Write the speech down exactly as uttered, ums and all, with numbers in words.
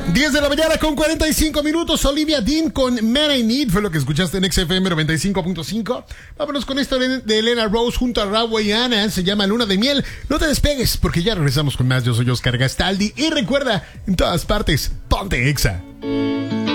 diez de la mañana con cuarenta y cinco minutos. Olivia Dean con Man I Need fue lo que escuchaste en X F M noventa y cinco punto cinco. Vámonos con esto de Elena Rose junto a Raúl y Ana. Se llama Luna de Miel. No te despegues porque ya regresamos con más. Yo soy Oscar Gastaldi. Y recuerda, en todas partes, ponte Exa.